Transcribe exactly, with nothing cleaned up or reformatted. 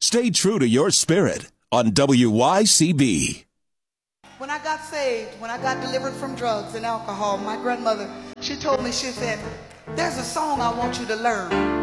Stay true to your spirit on W Y C B. When I got saved, when I got delivered from drugs and alcohol, my grandmother, she told me, she said, there's a song I want you to learn.